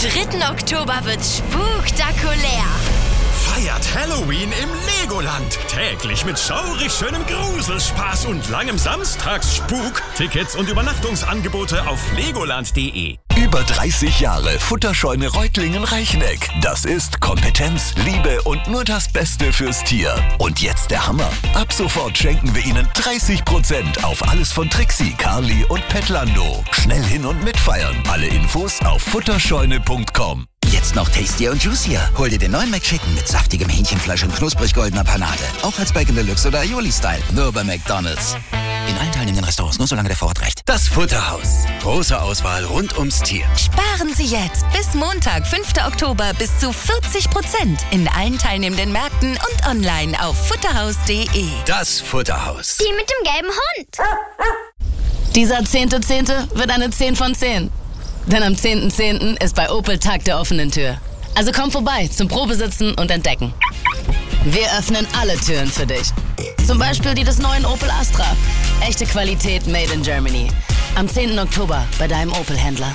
3. Oktober wird's spektakulär. Feiert Halloween im Legoland. Täglich mit schaurig schönem Gruselspaß und langem Samstagsspuk. Tickets und Übernachtungsangebote auf legoland.de. Über 30 Jahre Futterscheune Reutlingen-Reicheneck. Das ist Kompetenz, Liebe und nur das Beste fürs Tier. Und jetzt der Hammer. Ab sofort schenken wir Ihnen 30% auf alles von Trixie, Carly und Petlando. Schnell hin und mitfeiern. Alle Infos auf futterscheune.com. Jetzt noch tastier und juicier. Hol dir den neuen McChicken mit saftigem Hähnchenfleisch und knusprig goldener Panade. Auch als Bacon Deluxe oder Aioli-Style. Nur bei McDonald's. In allen teilnehmenden Restaurants, nur solange der Vorrat reicht. Das Futterhaus. Große Auswahl rund ums Tier. Sparen Sie jetzt bis Montag, 5. Oktober bis zu 40% in allen teilnehmenden Märkten und online auf futterhaus.de. Das Futterhaus. Die mit dem gelben Hund. Dieser 10.10. wird eine 10 von 10. Denn am 10.10. ist bei Opel Tag der offenen Tür. Also komm vorbei zum Probesitzen und Entdecken. Wir öffnen alle Türen für dich. Zum Beispiel die des neuen Opel Astra. Echte Qualität made in Germany. Am 10. Oktober bei deinem Opel-Händler.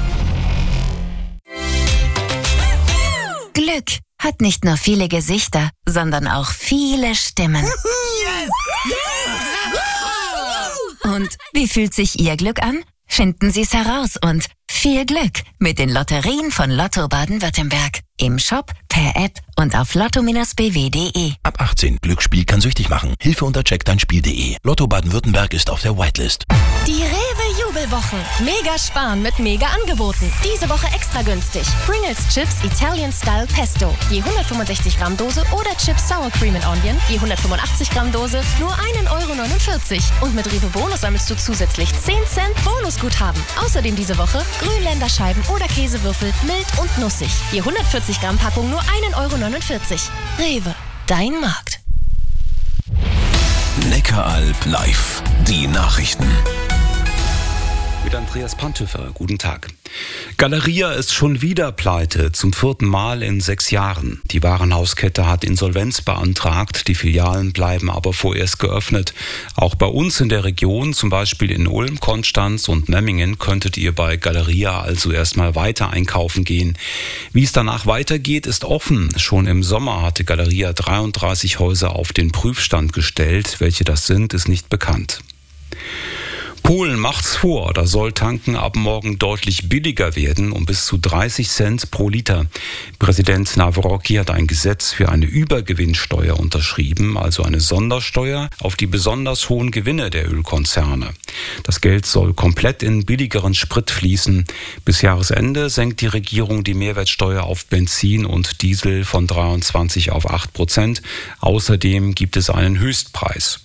Glück hat nicht nur viele Gesichter, sondern auch viele Stimmen. Und wie fühlt sich Ihr Glück an? Finden Sie es heraus und viel Glück mit den Lotterien von Lotto Baden-Württemberg. Im Shop, per App und auf lotto-bw.de. Ab 18. Glücksspiel kann süchtig machen. Hilfe unter checkdeinspiel.de. Lotto Baden-Württemberg ist auf der Whitelist. Die Rewe-Jubelwochen. Mega sparen mit mega Angeboten. Diese Woche extra günstig. Pringles Chips Italian Style Pesto. Je 165 Gramm Dose oder Chips Sour Cream and Onion. Je 185 Gramm Dose. Nur 1,49 €. Und mit Rewe Bonus sammelst du zusätzlich 10 Cent Bonusguthaben. Außerdem diese Woche Grünländerscheiben oder Käsewürfel mild und nussig. Je 140 Gramm Packung nur 1,49 €. Rewe, dein Markt. Neckaralb live. Die Nachrichten. Mit Andreas Pantöfer. Guten Tag. Galeria ist schon wieder pleite, zum 4. Mal in 6 Jahren. Die Warenhauskette hat Insolvenz beantragt, die Filialen bleiben aber vorerst geöffnet. Auch bei uns in der Region, zum Beispiel in Ulm, Konstanz und Memmingen, könntet ihr bei Galeria also erstmal weiter einkaufen gehen. Wie es danach weitergeht, ist offen. Schon im Sommer hatte Galeria 33 Häuser auf den Prüfstand gestellt. Welche das sind, ist nicht bekannt. Polen macht's vor, da soll Tanken ab morgen deutlich billiger werden, um bis zu 30 Cent pro Liter. Präsident Nawrocki hat ein Gesetz für eine Übergewinnsteuer unterschrieben, also eine Sondersteuer auf die besonders hohen Gewinne der Ölkonzerne. Das Geld soll komplett in billigeren Sprit fließen. Bis Jahresende senkt die Regierung die Mehrwertsteuer auf Benzin und Diesel von 23 auf 8%. Außerdem gibt es einen Höchstpreis.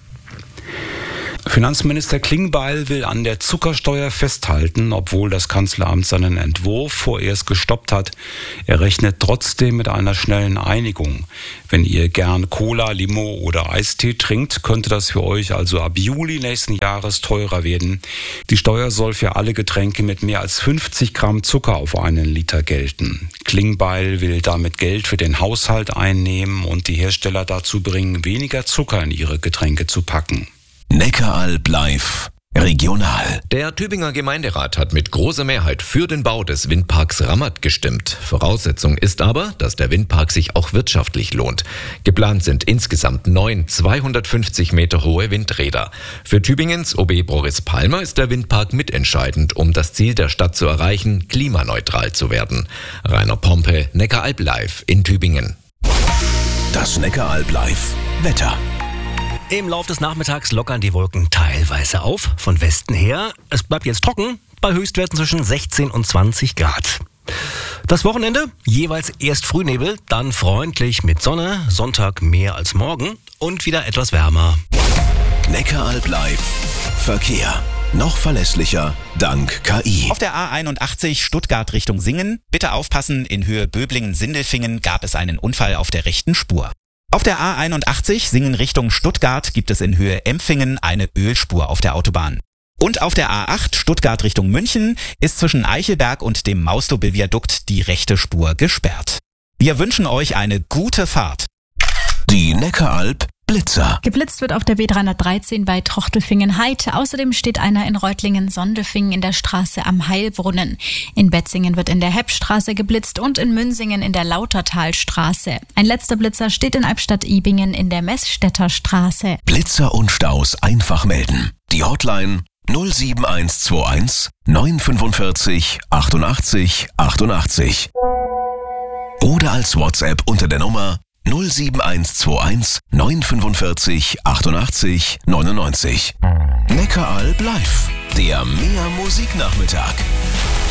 Finanzminister Klingbeil will an der Zuckersteuer festhalten, obwohl das Kanzleramt seinen Entwurf vorerst gestoppt hat. Er rechnet trotzdem mit einer schnellen Einigung. Wenn ihr gern Cola, Limo oder Eistee trinkt, könnte das für euch also ab Juli nächsten Jahres teurer werden. Die Steuer soll für alle Getränke mit mehr als 50 Gramm Zucker auf einen Liter gelten. Klingbeil will damit Geld für den Haushalt einnehmen und die Hersteller dazu bringen, weniger Zucker in ihre Getränke zu packen. Neckaralb live. Regional. Der Tübinger Gemeinderat hat mit großer Mehrheit für den Bau des Windparks Rammat gestimmt. Voraussetzung ist aber, dass der Windpark sich auch wirtschaftlich lohnt. Geplant sind insgesamt 9 250 Meter hohe Windräder. Für Tübingens OB Boris Palmer ist der Windpark mitentscheidend, um das Ziel der Stadt zu erreichen, klimaneutral zu werden. Rainer Pompe, Neckaralb live in Tübingen. Das Neckaralb live. Wetter. Im Lauf des Nachmittags lockern die Wolken teilweise auf, von Westen her. Es bleibt jetzt trocken, bei Höchstwerten zwischen 16 und 20 Grad. Das Wochenende, jeweils erst Frühnebel, dann freundlich mit Sonne, Sonntag mehr als morgen und wieder etwas wärmer. Neckaralb live. Verkehr. Noch verlässlicher dank KI. Auf der A81 Stuttgart Richtung Singen. Bitte aufpassen, in Höhe Böblingen-Sindelfingen gab es einen Unfall auf der rechten Spur. Auf der A81 Singen Richtung Stuttgart gibt es in Höhe Empfingen eine Ölspur auf der Autobahn. Und auf der A8 Stuttgart Richtung München ist zwischen Eichelberg und dem Maustobel-Viadukt die rechte Spur gesperrt. Wir wünschen euch eine gute Fahrt. Die Neckaralb Blitzer. Geblitzt wird auf der B313 bei Trochtelfingen-Heid. Außerdem steht einer in Reutlingen-Sondelfingen in der Straße am Heilbrunnen. In Betzingen wird in der Heppstraße geblitzt und in Münsingen in der Lautertalstraße. Ein letzter Blitzer steht in Albstadt-Ibingen in der Messstädter Straße. Blitzer und Staus einfach melden. Die Hotline 07121 945 88 88. Oder als WhatsApp unter der Nummer 07121 945 88 99. Neckaralb live, der Mehr Musiknachmittag.